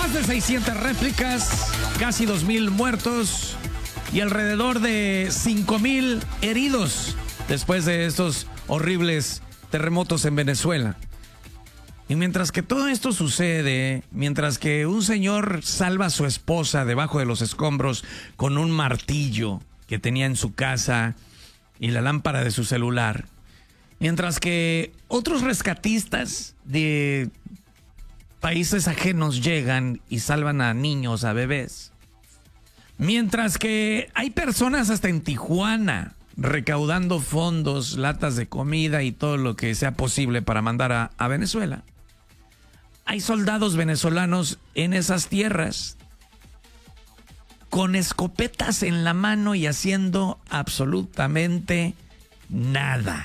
Más de 600 réplicas, casi 2,000 muertos y alrededor de 5,000 heridos después de estos horribles terremotos en Venezuela. Y mientras que todo esto sucede, mientras que un señor salva a su esposa debajo de los escombros con un martillo que tenía en su casa y la lámpara de su celular, mientras que otros rescatistas de países ajenos llegan y salvan a niños, a bebés, mientras que hay personas hasta en Tijuana recaudando fondos, latas de comida y todo lo que sea posible para mandar a Venezuela. Hay soldados venezolanos en esas tierras con escopetas en la mano y haciendo absolutamente nada.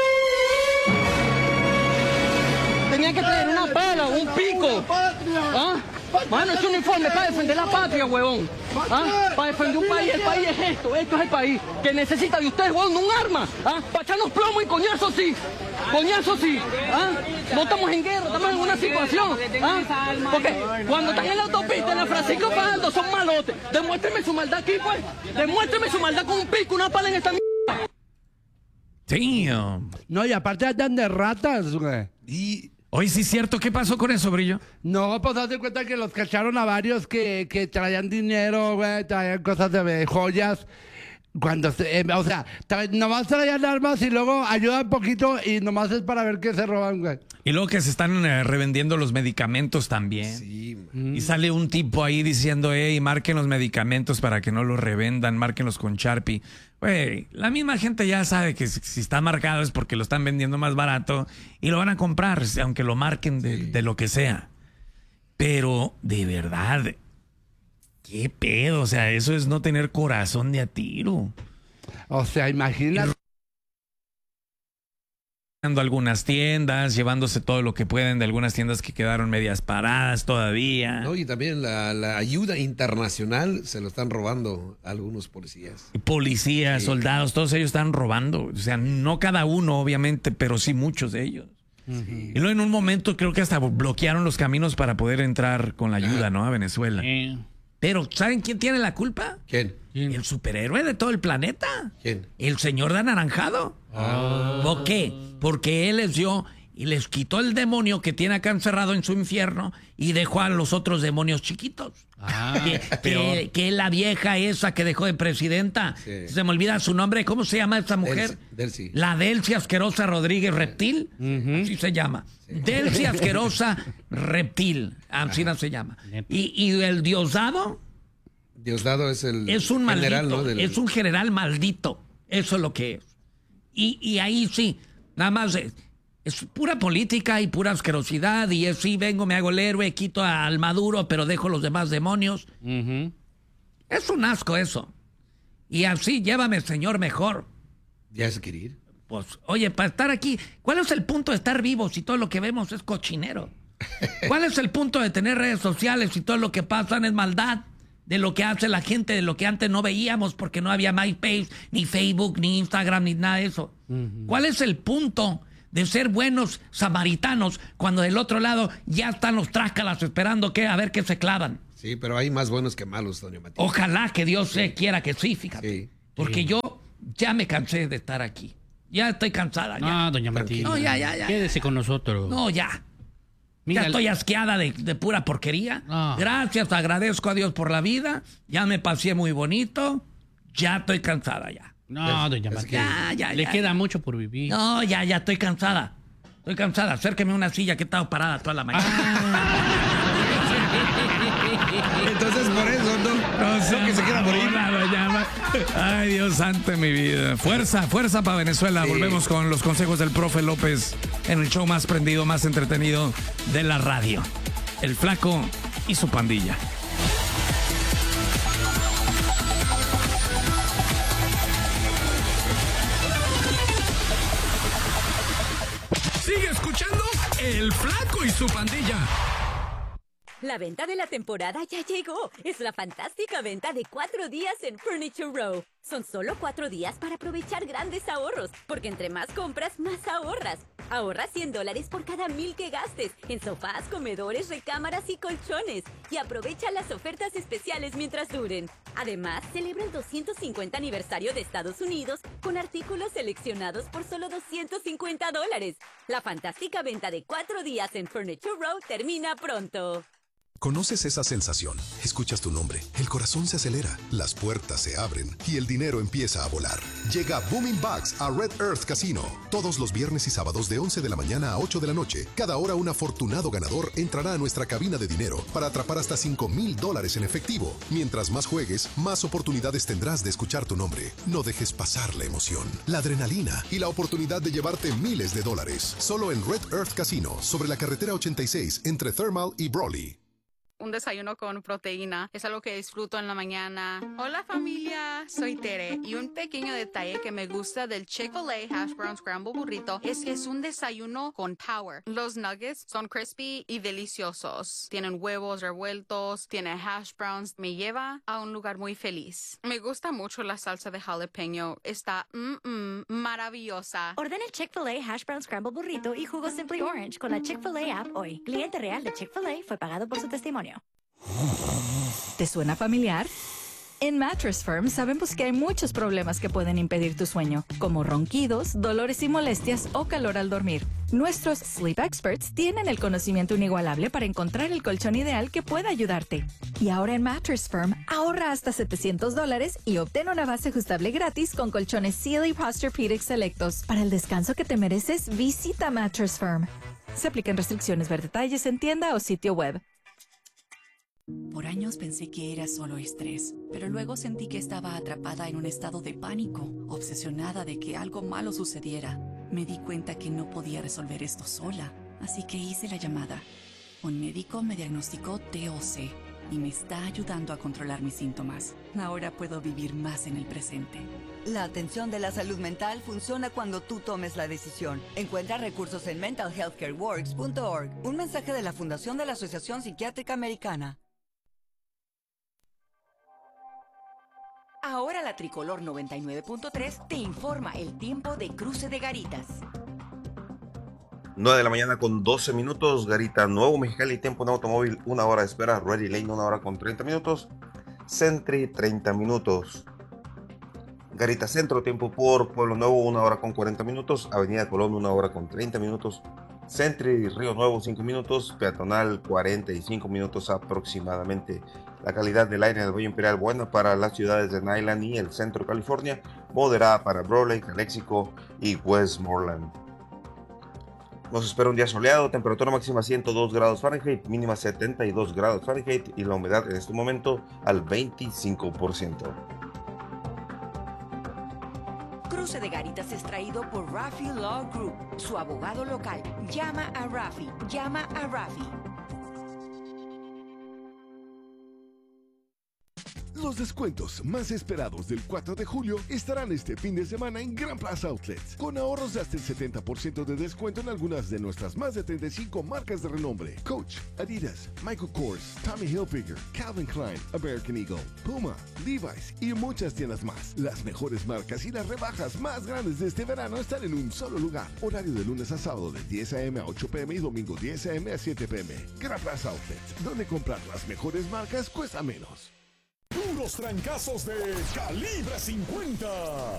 Tenía que traer una pala, un pico. ¿Ah? Mano, es un uniforme para defender la patria, huevón. ¿Ah? Para defender un país. El país es esto es el país que necesita de ustedes, huevón, un arma. ¿Ah? Para echarnos plomo y coñazo sí. Coñazo sí. ¿Ah? No estamos en guerra, estamos en una situación. ¿Ah? Porque cuando están en la autopista, en la Francisco Fajardo, son malotes. Demuéstreme su maldad aquí, pues. Demuéstreme su maldad con un pico, una pala en esta mierda. Damn. No, y aparte andan de ratas, güey. Y hoy sí es cierto, ¿qué pasó con eso, Brillo? No, pues haz de cuenta que los cacharon a varios que traían dinero, güey, traían cosas de joyas. Cuando o sea, nomás traían armas y luego ayudan poquito y nomás es para ver qué se roban, güey. Y luego que se están revendiendo los medicamentos también. Sí, Y sale un tipo ahí diciendo, marquen los medicamentos para que no los revendan, márquenlos con Sharpie. Güey, la misma gente ya sabe que si está marcado es porque lo están vendiendo más barato y lo van a comprar, aunque lo marquen de lo que sea. Pero, de verdad, ¿qué pedo? O sea, eso es no tener corazón de a tiro. O sea, imagínate. Algunas tiendas, llevándose todo lo que pueden de algunas tiendas que quedaron medias paradas todavía. ¿no? Y también la ayuda internacional se lo están robando a algunos policías. Policías, Sí. soldados, todos ellos están robando. O sea, no cada uno, obviamente, pero sí muchos de ellos. Sí. Y luego en un momento creo que hasta bloquearon los caminos para poder entrar con la ayuda, ¿no? A Venezuela. Pero ¿saben quién tiene la culpa? ¿Quién? El superhéroe de todo el planeta. ¿Quién? El señor de anaranjado. ¿Por qué? Porque él les dio y les quitó el demonio que tiene acá encerrado en su infierno y dejó a los otros demonios chiquitos. Que la vieja esa que dejó de presidenta. Sí. Se me olvida su nombre. ¿Cómo se llama esa mujer? Delcy. La Delcy Asquerosa Rodríguez Reptil. Así se llama. Sí. Delcy Asquerosa Reptil. Así no se llama. Y el Diosdado Diosdado es el es un maldito. general, ¿no? Es un general maldito. Eso es lo que es. Y ahí sí, nada más es pura política y pura asquerosidad. Y es sí, vengo, me hago el héroe, quito al Maduro, pero dejo los demás demonios. Es un asco eso. Y así, llévame, señor, mejor. Ya se quiere ir. Pues, oye, para estar aquí, ¿cuál es el punto de estar vivos si todo lo que vemos es cochinero? ¿Cuál es el punto de tener redes sociales si todo lo que pasa es maldad? De lo que hace la gente, de lo que antes no veíamos porque no había MySpace, ni Facebook, ni Instagram, ni nada de eso. ¿Cuál es el punto de ser buenos samaritanos cuando del otro lado ya están los trácalas esperando a ver qué se clavan? Sí, pero hay más buenos que malos, doña Matilde. Ojalá que Dios quiera que sí, fíjate. Sí. Porque yo ya me cansé de estar aquí. Ya estoy cansada. Ya. No, doña Matilde. No, ya. Quédese con nosotros. No, ya. Mira, Ya estoy asqueada de pura porquería. No. Gracias, agradezco a Dios por la vida. Ya me pasé muy bonito. Ya estoy cansada ya. No, doña Matilde. Ya. Le queda mucho por vivir. No, ya estoy cansada. Estoy cansada. Acérqueme a una silla que he estado parada toda la mañana. Entonces por eso, no que se quiera morir. Ay, Dios santo de mi vida. Fuerza para Venezuela. Sí. Volvemos con los consejos del profe López en el show más prendido, más entretenido de la radio. El Flaco y su pandilla. Sigue escuchando El Flaco y su pandilla. La venta de la temporada ya llegó. Es la fantástica venta de 4 días en Furniture Row. Son solo 4 días para aprovechar grandes ahorros, porque entre más compras, más ahorras. Ahorra $100 por cada 1,000 que gastes en sofás, comedores, recámaras y colchones. Y aprovecha las ofertas especiales mientras duren. Además, celebra el 250 aniversario de Estados Unidos con artículos seleccionados por solo $250. La fantástica venta de 4 días en Furniture Row termina pronto. ¿Conoces esa sensación? Escuchas tu nombre, el corazón se acelera, las puertas se abren y el dinero empieza a volar. Llega Booming Bucks a Red Earth Casino. Todos los viernes y sábados de 11 de la mañana a 8 de la noche. Cada hora un afortunado ganador entrará a nuestra cabina de dinero para atrapar hasta $5,000 en efectivo. Mientras más juegues, más oportunidades tendrás de escuchar tu nombre. No dejes pasar la emoción, la adrenalina y la oportunidad de llevarte miles de dólares. Solo en Red Earth Casino, sobre la carretera 86 entre Thermal y Brawley. Un desayuno con proteína es algo que disfruto en la mañana. Hola familia, soy Tere y un pequeño detalle que me gusta del Chick-fil-A Hash Brown Scramble Burrito es que es un desayuno con power. Los nuggets son crispy y deliciosos. Tienen huevos revueltos, tiene hash browns. Me lleva a un lugar muy feliz. Me gusta mucho la salsa de jalapeño. Está maravillosa. Ordena el Chick-fil-A Hash Brown Scramble Burrito y jugo Simply Orange con la Chick-fil-A app hoy. Cliente real de Chick-fil-A fue pagado por su testimonio. ¿Te suena familiar? En Mattress Firm sabemos que hay muchos problemas que pueden impedir tu sueño, como ronquidos, dolores y molestias o calor al dormir. Nuestros Sleep Experts tienen el conocimiento inigualable para encontrar el colchón ideal que pueda ayudarte. Y ahora en Mattress Firm, ahorra hasta $700 y obtén una base ajustable gratis con colchones Sealy Posturepedic selectos. Para el descanso que te mereces, visita Mattress Firm. Se aplican restricciones, ver detalles en tienda o sitio web. Por años pensé que era solo estrés, pero luego sentí que estaba atrapada en un estado de pánico, obsesionada de que algo malo sucediera. Me di cuenta que no podía resolver esto sola, así que hice la llamada. Un médico me diagnosticó TOC y me está ayudando a controlar mis síntomas. Ahora puedo vivir más en el presente. La atención de la salud mental funciona cuando tú tomes la decisión. Encuentra recursos en mentalhealthcareworks.org. Un mensaje de la Fundación de la Asociación Psiquiátrica Americana. Ahora la Tricolor 99.3 te informa el tiempo de Cruce de Garitas. 9 de la mañana con 12 minutos, Garita Nuevo Mexicali, tiempo en automóvil, 1 hora de espera, Ready Lane 1 hora con 30 minutos, Sentry 30 minutos. Garita Centro, tiempo por Pueblo Nuevo, 1 hora con 40 minutos, Avenida Colón 1 hora con 30 minutos, Sentry Río Nuevo 5 minutos, Peatonal 45 minutos aproximadamente. La calidad del aire en el Valle Imperial buena para las ciudades de Niland y el centro de California, moderada para Brawley, Calexico y Westmoreland. Nos espera un día soleado, temperatura máxima 102 grados Fahrenheit, mínima 72 grados Fahrenheit y la humedad en este momento al 25%. Cruce de Garitas es traído por Rafi Law Group, su abogado local. Llama a Rafi, llama a Rafi. Los descuentos más esperados del 4 de julio estarán este fin de semana en Gran Plaza Outlets, con ahorros de hasta el 70% de descuento en algunas de nuestras más de 35 marcas de renombre: Coach, Adidas, Michael Kors, Tommy Hilfiger, Calvin Klein, American Eagle, Puma, Levi's y muchas tiendas más. Las mejores marcas y las rebajas más grandes de este verano están en un solo lugar. Horario de lunes a sábado de 10 a.m. a 8 p.m. y domingo 10 a.m. a 7 p.m. Gran Plaza Outlets, donde comprar las mejores marcas cuesta menos. Puros trancazos de Calibre 50.